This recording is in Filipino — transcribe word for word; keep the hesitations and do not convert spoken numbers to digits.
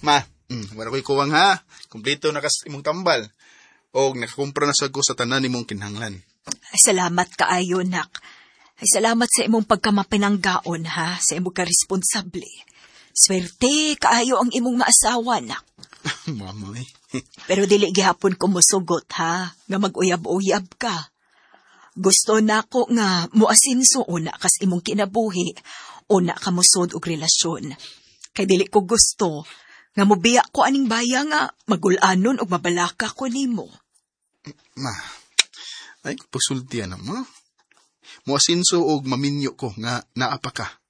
Ma, mm, wala ko'y kuwang ha. Kumplito na kas imong tambal. O nakakumpra na sa ko sa tanan imong kinahanglan. Ay, salamat kaayo, nak. Ay, salamat sa imong pagkamapinanggaon, ha, sa imong karesponsable. Swerte kaayo ang imong maasawa, nak. Mama, eh. Pero dili gihapon ko musugot, ha, nga mag-uyab-uyab ka. Gusto na ko nga muasinso una kas imong kinabuhi, una ka musod og relasyon. Kay dili ko gusto nga mubiya ko aning baya nga magulanon og mabalaka ko nimo. Ma, ay, pasultiyan na mo. Muasinso og maminyo ko nga naapa ka.